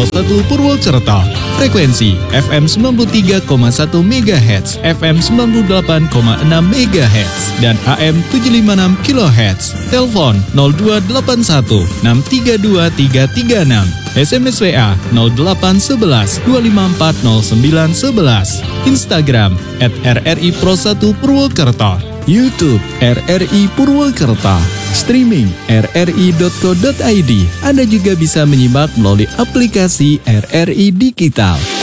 01 Purwokerto. Frekuensi FM 93,1 MHz, FM 98,6 MHz, dan AM 756 kHz. Telepon 0281 632 336. SMS WA 0811 254 0911. Instagram @RRI Pro 1 Purwokerto. YouTube RRI Purwokerto. Streaming rri.co.id. Anda juga bisa menyimak melalui aplikasi RRI Digital.